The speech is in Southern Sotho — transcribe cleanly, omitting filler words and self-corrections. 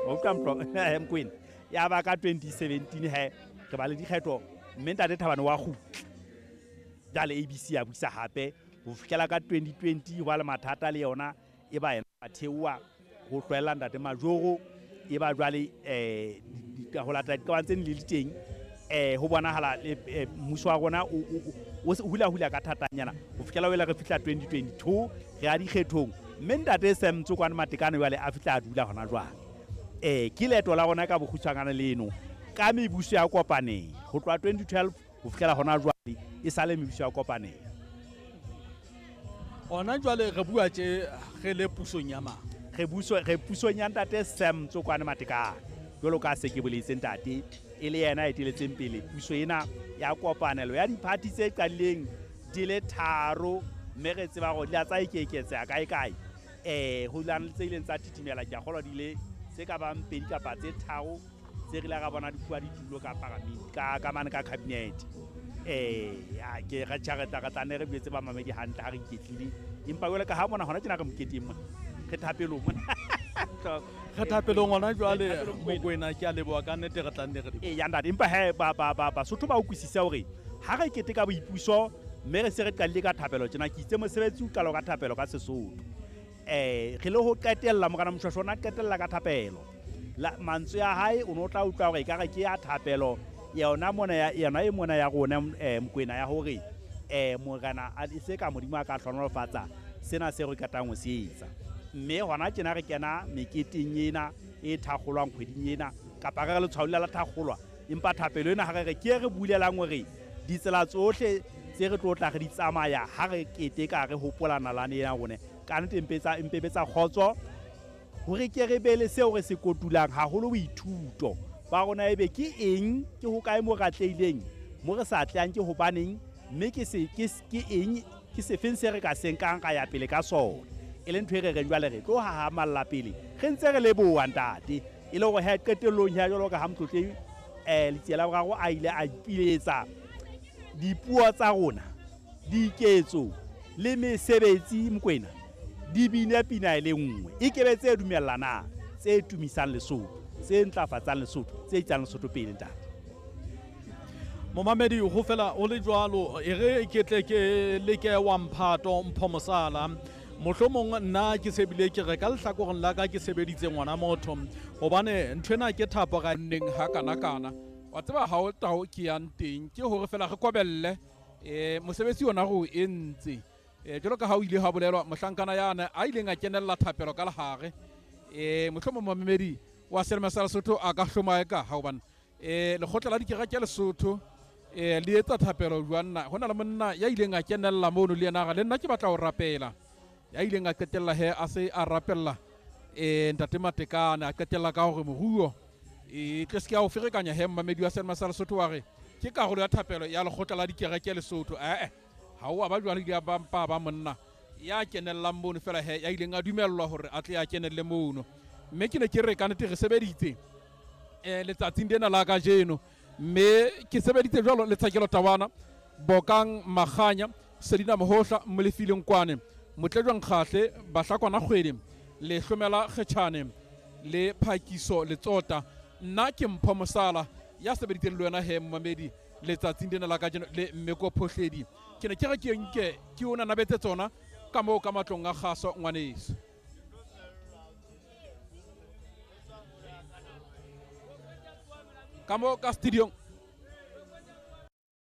utlwa Mokoena ya ba ka 2017 he re ba le dikgetho mme ntate Thabane wa kgutla jale ABC ya buisa hape ho fihlela ka 2020 wa le mathata le yona e ba yena a theoa ho hlwela ntate Majoro e ba jwale ho lata dikabang tse le diteng ho bonahala mmuso wa rona o hula ka thatanyana ho fihlela wela re fihla 2022 re a dikgethong mme ntate Sam Tsokwane Matekane jwale a fihla a dula hona jwale ke leto la rona ka bokgutshwanyane leno ka mebuso ya kopaneng ho tloha 2012 ho fihlela hona jwale e sale mebuso ya kopaneng ona jwale re bua tje ge le pusong ya mang re pusong ya ntate Sam Tsokwane Matekane jwalo ka se ke boletse ntate e le yena e teletseng pele puso ena ya kopanelo ya diphati tse qaleng di le tharo mme re tseba go di a tsa ikeketsa kae ho lana tse ileng tsa titimela ke a kgolwa di le tse ka bang pedi kapa tse tharo tse re la ga bona dikua ditulo ka paramedi ka mane ka cabinet ke ga tshageta ka tsane re betse ba mamedi hantle ha re iketlile empa jwale ka ha bona hona tjena ka moketeng mona re thapelong mona re thapelong ona jwale Mokoena ke a leboha ka nnete re tlanne re ya ntate empa he Basotho ba utlwisisa hore ha re kete ka boipuso mme re se re qadile ka thapelo tjena ke itse mosebetsi o qala ka thapelo ka Sesotho re le ho qetella morana Moshwashwana qetella ka thapelo la mantswe ya hae o no tla utlwa hore ka ke ya thapelo yona mona ya rona Mokoena ya hore morana a se ka modimo a ka hlonolofatsa sena se re katang ho se etsa mme hona tjena re kena meketeng ena e thakgolwang kgweding ena kapa re le tshwaolela la thakgolwa empa thapelo ena ha re ke re bulelang hore ditsela tsohle tse re tlotla re di tsamaya ha re kete ka re hopolana la nena rone ka nnete empebetsa khotso hore ke re bele seo re se kotulang haholo boithuto ba rona ebe ke eng ke ho kae mo ratleileng mo re sa tlang ke hobaneng mme ke eng ke se fense re ka senkang ka ya pele ka sona e le ntho e re jwale re tlo ha malla pele re ntse re leboha ntate e le go ha qetellong ya jalo ka ha motlotle letsela boraro a ile a ipiletsa dipuo tsa rona diketso le mesebetsi Mokoena di bina pina e le nngwe e kebe tse dumellana tse tumisang Lesotho tse ntlafatsang Lesotho tse itsang Lesotho pele ntate momamedi ho fela o le jwalo e re ketle ke le ke wa Mphato Mpho Mosala mohlomong nna ke sebile ke re ka lehlakoreng la ka ke sebeditse ngwana motho hobane nthwena ke thapo ga nneng ha kana wa tseba ha o tao ke yang teng ke hore fela re kobelle mosebetsi ona go entse jalo ka ha o ile ha bolelwa mohlankana yana a ile nga kenella thapelo ka lahare mohlomong momamedi wa Selma sa Lesotho a ka hloma ka ha hobane le khotla la dikera ke Lesotho le etsa thapelo jwanna hona le monna ya ile nga kenella mono le yena ga le nna ke batla ho rapela ya ile nga qetella he a se a rapella ntate Matekane a qetella ka hore moruo ke se ke a o ferekanya he mmamedi wa Selma sa Lesotho wa re ke karolo ya thapelo ya lekgotla la dikereke Lesotho ha o ba jwale dia ba mpa ba monna ya kenella mono fela he ya ile nga dumellwa hore a tle ya kenelle mono mme ke ne ke re ka nnete re sebeditse letsatsing dena la ka jeno mme ke sebeditse jwalo letsakelo tawana Bokang Maganya Selina Mohohla Molefileng Kwane Motlejwang Kgahle Bahlakwana Kgwedi le Hlomela Kgetjhane le Phakiso le Tsota nna ke Mpho Mosala ya sebeditseng le wena he mmamedi letsatsing dena la ka jeno le Mmeko Phohledi ke ne ke re ke nke ke ona nabetse tsona ka mo ka matlong a kgaso ngwaneso ka mo ka studio